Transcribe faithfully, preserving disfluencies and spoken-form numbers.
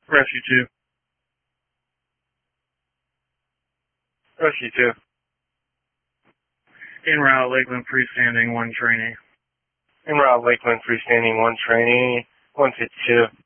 Rescue two. Rescue two. En route, Lakeland freestanding one trainee. En route, Lakeland freestanding one trainee, one fifty-two.